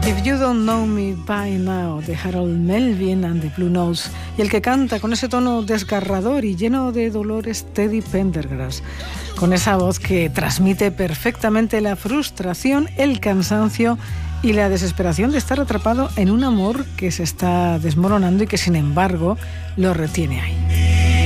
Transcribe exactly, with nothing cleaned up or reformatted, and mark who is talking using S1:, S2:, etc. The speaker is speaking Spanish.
S1: If You Don't Know Me By Now, de Harold Melvin and the Blue Notes, y el que canta con ese tono desgarrador y lleno de dolores, Teddy Pendergrass, con esa voz que transmite perfectamente la frustración, el cansancio y la desesperación de estar atrapado en un amor que se está desmoronando y que sin embargo lo retiene ahí.